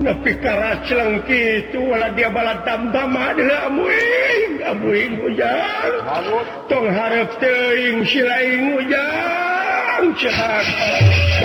tapi karaclang gitu dia bala tam-tama adalah amuing ujang tong harap teuing si lain ujang cehat